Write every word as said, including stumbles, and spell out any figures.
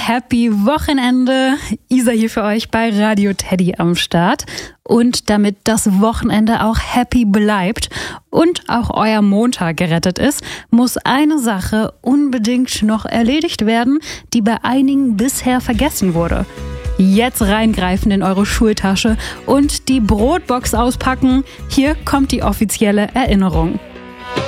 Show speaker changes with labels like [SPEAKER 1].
[SPEAKER 1] Happy Wochenende. Isa hier für euch bei Radio Teddy am Start. Und damit das Wochenende auch happy bleibt und auch euer Montag gerettet ist, muss eine Sache unbedingt noch erledigt werden, die bei einigen bisher vergessen wurde. Jetzt reingreifen in eure Schultasche und die Brotbox auspacken. Hier kommt die offizielle Erinnerung.